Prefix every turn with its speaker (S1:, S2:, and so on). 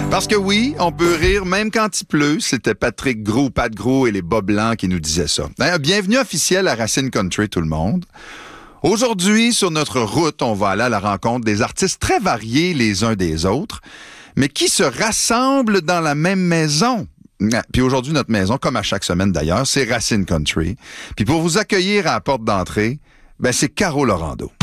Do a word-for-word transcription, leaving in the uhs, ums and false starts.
S1: Parce que oui, on peut rire même quand il pleut. C'était Patrick Gros, Pat Gros et les Bas Blancs qui nous disaient ça. D'ailleurs, bienvenue officielle à Racine Country, tout le monde. Aujourd'hui, sur notre route, on va aller à la rencontre des artistes très variés les uns des autres, mais qui se rassemblent dans la même maison. Puis aujourd'hui, notre maison, comme à chaque semaine d'ailleurs, c'est Racine Country. Puis pour vous accueillir à la porte d'entrée, ben c'est Caro Laurando.